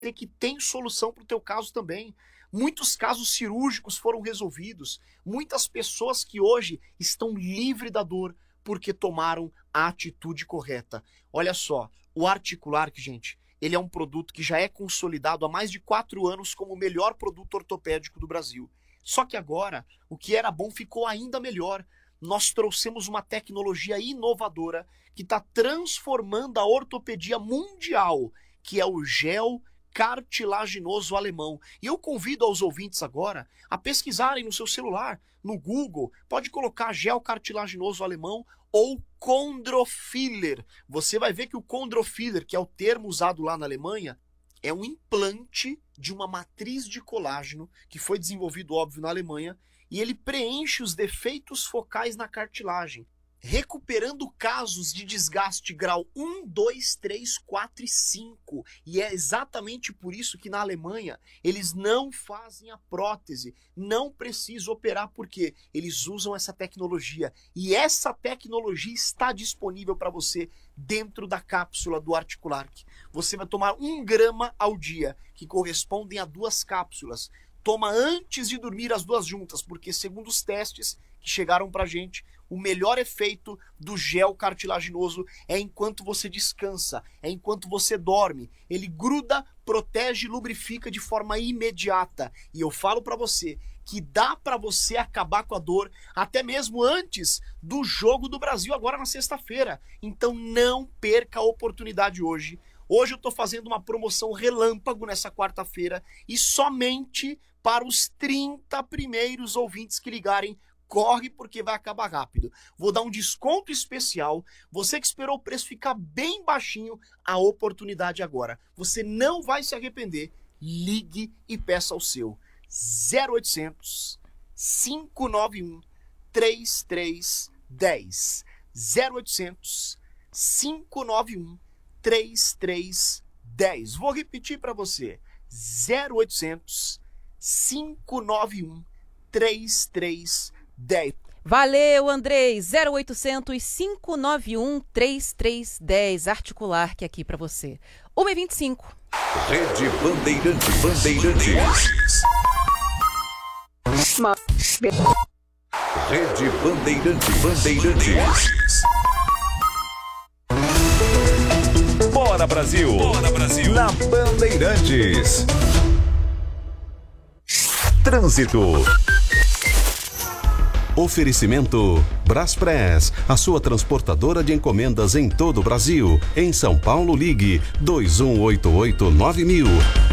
que tem solução para o teu caso também. Muitos casos cirúrgicos foram resolvidos. Muitas pessoas que hoje estão livres da dor porque tomaram a atitude correta. Olha só, o Articulark, gente, ele é um produto que já é consolidado há mais de 4 anos como o melhor produto ortopédico do Brasil. Só que agora, o que era bom ficou ainda melhor. Nós trouxemos uma tecnologia inovadora que está transformando a ortopedia mundial, que é o gel cartilaginoso alemão. E eu convido aos ouvintes agora a pesquisarem no seu celular, no Google, pode colocar gel cartilaginoso alemão ou Chondrofiller. Você vai ver que o Chondrofiller, que é o termo usado lá na Alemanha, é um implante de uma matriz de colágeno que foi desenvolvido, óbvio, na Alemanha, e ele preenche os defeitos focais na cartilagem, recuperando casos de desgaste grau 1, 2, 3, 4 e 5. E é exatamente por isso que na Alemanha eles não fazem a prótese, não precisam operar, porque eles usam essa tecnologia. E essa tecnologia está disponível para você dentro da cápsula do Articulark. Você vai tomar 1 grama ao dia, que correspondem a 2 cápsulas. Toma antes de dormir as 2 juntas, porque segundo os testes que chegaram pra gente, o melhor efeito do gel cartilaginoso é enquanto você descansa, é enquanto você dorme. Ele gruda, protege e lubrifica de forma imediata. E eu falo pra você que dá pra você acabar com a dor até mesmo antes do jogo do Brasil, agora na sexta-feira. Então não perca a oportunidade hoje. Hoje eu tô fazendo uma promoção relâmpago nessa quarta-feira e somente para os 30 primeiros ouvintes que ligarem. Corre, porque vai acabar rápido. Vou dar um desconto especial. Você que esperou o preço ficar bem baixinho, a oportunidade agora. Você não vai se arrepender. Ligue e peça o seu. 0800 591 3310. 0800 591 3310. Vou repetir para você. 0800 591 3310. Valeu, Andrei. 0800 591 3310. Articulark aqui pra você. 1h25. Rede Bandeirantes. Rede Bandeirantes. Bora, Brasil! Na Bandeirantes. Trânsito. Oferecimento Braspress, a sua transportadora de encomendas em todo o Brasil. Em São Paulo, ligue 2188-9000.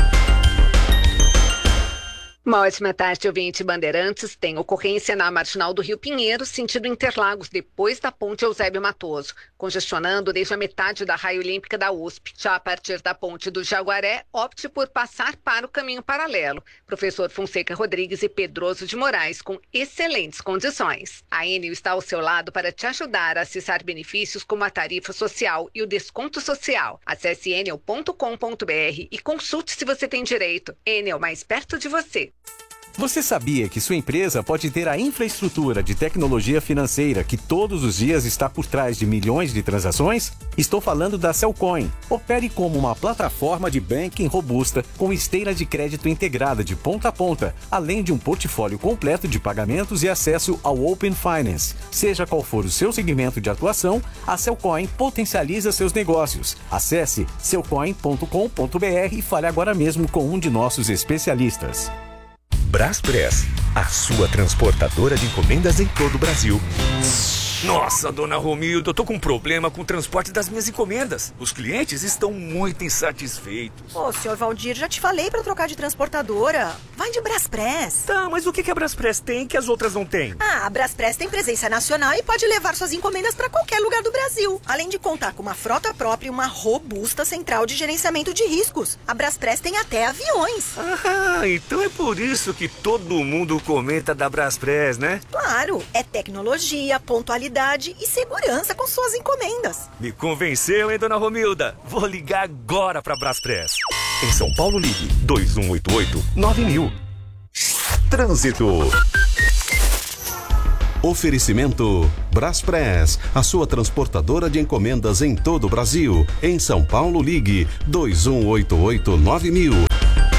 Uma ótima tarde, ouvinte Bandeirantes. Tem ocorrência na Marginal do Rio Pinheiro, sentido Interlagos, depois da ponte Eusébio Matoso, congestionando desde a metade da raia olímpica da USP. Já a partir da ponte do Jaguaré, opte por passar para o caminho paralelo. Professor Fonseca Rodrigues e Pedroso de Moraes, com excelentes condições. A Enel está ao seu lado para te ajudar a acessar benefícios como a tarifa social e o desconto social. Acesse enel.com.br e consulte se você tem direito. Enel, mais perto de você. Você sabia que sua empresa pode ter a infraestrutura de tecnologia financeira que todos os dias está por trás de milhões de transações? Estou falando da Cellcoin. Opere como uma plataforma de banking robusta com esteira de crédito integrada de ponta a ponta, além de um portfólio completo de pagamentos e acesso ao Open Finance. Seja qual for o seu segmento de atuação, a Cellcoin potencializa seus negócios. Acesse cellcoin.com.br e fale agora mesmo com um de nossos especialistas. Braspress, a sua transportadora de encomendas em todo o Brasil. Nossa, dona Romilda, eu tô com um problema com o transporte das minhas encomendas. Os clientes estão muito insatisfeitos. Ô, senhor Valdir, já te falei pra trocar de transportadora. Vai de Braspress. Tá, mas o que a Braspress tem que as outras não têm? Ah, a Braspress tem presença nacional e pode levar suas encomendas pra qualquer lugar do Brasil. Além de contar com uma frota própria e uma robusta central de gerenciamento de riscos. A Braspress tem até aviões. Ah, então é por isso que todo mundo comenta da Braspress, né? Claro, é tecnologia, pontualidade e segurança com suas encomendas. Me convenceu, hein, dona Romilda? Vou ligar agora pra Braspress. Em São Paulo, ligue 2188-9000. Trânsito. Oferecimento Braspress, a sua transportadora de encomendas em todo o Brasil. Em São Paulo, ligue 2188-9000.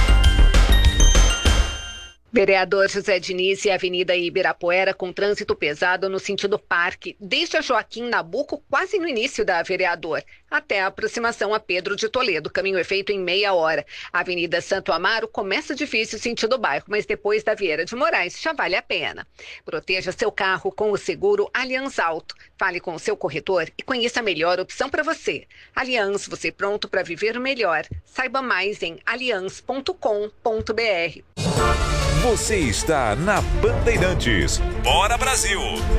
Vereador José Diniz e Avenida Ibirapuera com trânsito pesado no sentido parque, desde a Joaquim Nabuco, quase no início da Vereador, até a aproximação a Pedro de Toledo. Caminho é feito em meia hora. A Avenida Santo Amaro começa difícil sentido bairro, mas depois da Vieira de Moraes já vale a pena. Proteja seu carro com o seguro Allianz Auto. Fale com o seu corretor e conheça a melhor opção para você. Allianz, você pronto para viver o melhor. Saiba mais em allianz.com.br. Você está na Bandeirantes. Bora, Brasil!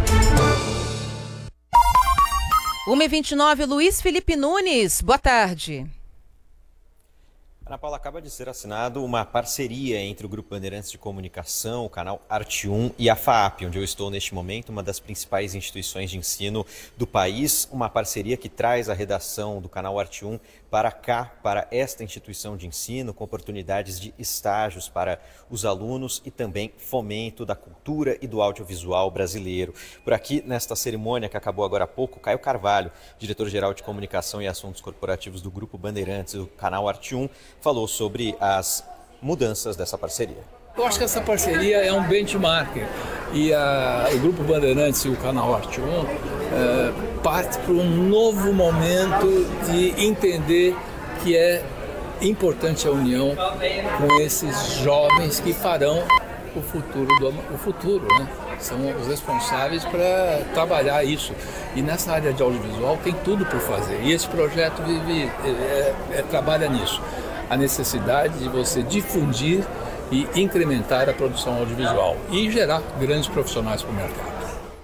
1h29, Luiz Felipe Nunes, boa tarde. Ana Paula, acaba de ser assinado uma parceria entre o Grupo Bandeirantes de Comunicação, o canal Arte 1 e a FAAP, onde eu estou neste momento, uma das principais instituições de ensino do país. Uma parceria que traz a redação do canal Arte 1 para cá, para esta instituição de ensino, com oportunidades de estágios para os alunos e também fomento da cultura e do audiovisual brasileiro. Por aqui, nesta cerimônia que acabou agora há pouco, Caio Carvalho, diretor-geral de Comunicação e Assuntos Corporativos do Grupo Bandeirantes do canal Arte 1, falou sobre as mudanças dessa parceria. Eu acho que essa parceria é um benchmark e o Grupo Bandeirantes e o canal Arte 1 parte para um novo momento de entender que é importante a união com esses jovens que farão o futuro, né? São os responsáveis para trabalhar isso. E nessa área de audiovisual tem tudo por fazer. E esse projeto trabalha nisso. A necessidade de você difundir e incrementar a produção audiovisual e gerar grandes profissionais para o mercado.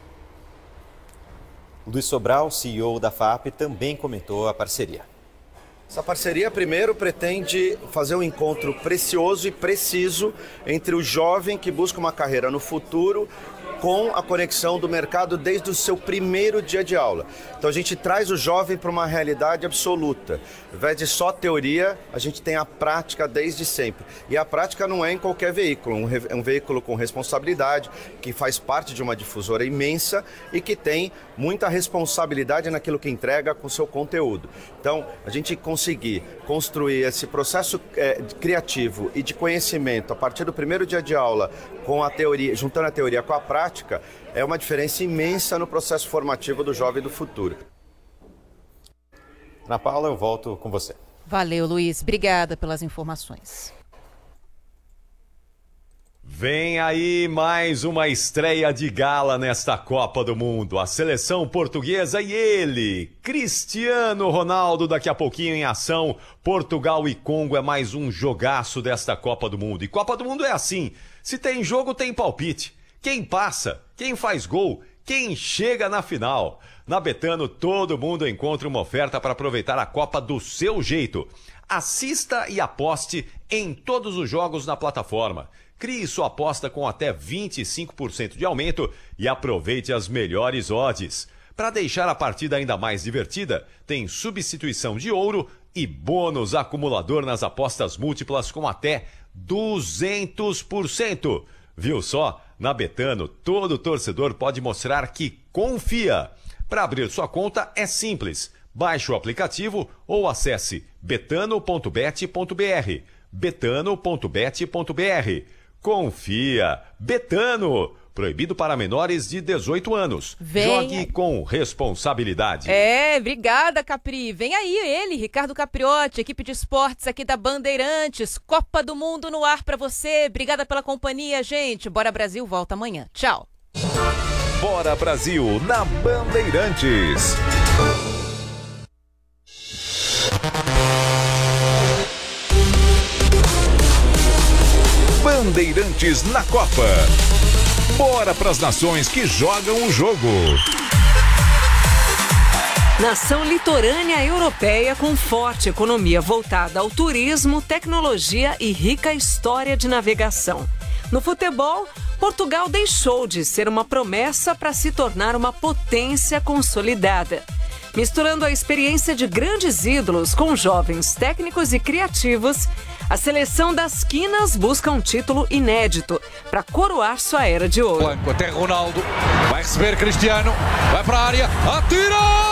Luiz Sobral, CEO da FAAP, também comentou a parceria. Essa parceria, primeiro, pretende fazer um encontro precioso e preciso entre o jovem que busca uma carreira no futuro com a conexão do mercado desde o seu primeiro dia de aula. Então a gente traz o jovem para uma realidade absoluta. Ao invés de só teoria, a gente tem a prática desde sempre. E a prática não é em qualquer veículo, é um veículo com responsabilidade, que faz parte de uma difusora imensa e que tem muita responsabilidade naquilo que entrega com seu conteúdo. Então, a gente conseguir construir esse processo criativo e de conhecimento a partir do primeiro dia de aula, com a teoria, juntando a teoria com a prática, é uma diferença imensa no processo formativo do jovem do futuro. Ana Paula, eu volto com você. Valeu, Luiz. Obrigada pelas informações. Vem aí mais uma estreia de gala nesta Copa do Mundo. A seleção portuguesa e ele, Cristiano Ronaldo, daqui a pouquinho em ação. Portugal e Congo é mais um jogaço desta Copa do Mundo. E Copa do Mundo é assim, se tem jogo tem palpite. Quem passa, quem faz gol, quem chega na final. Na Betano todo mundo encontra uma oferta para aproveitar a Copa do seu jeito. Assista e aposte em todos os jogos na plataforma. Crie sua aposta com até 25% de aumento e aproveite as melhores odds. Para deixar a partida ainda mais divertida, tem substituição de ouro e bônus acumulador nas apostas múltiplas com até 200%. Viu só? Na Betano, todo torcedor pode mostrar que confia. Para abrir sua conta é simples. Baixe o aplicativo ou acesse betano.bet.br. betano.bet.br. Confia. Betano. Proibido para menores de 18 anos. Jogue com responsabilidade. Obrigada, Capri. Vem aí ele, Ricardo Capriotti, equipe de esportes aqui da Bandeirantes. Copa do Mundo no ar pra você. Obrigada pela companhia, gente. Bora Brasil, volta amanhã. Tchau. Bora Brasil, na Bandeirantes. Bandeirantes na Copa. Bora pras nações que jogam o jogo. Nação litorânea europeia com forte economia voltada ao turismo, tecnologia e rica história de navegação. No futebol, Portugal deixou de ser uma promessa para se tornar uma potência consolidada. Misturando a experiência de grandes ídolos com jovens técnicos e criativos, a seleção das quinas busca um título inédito para coroar sua era de ouro. Até Ronaldo, vai receber Cristiano, vai para a área, atira!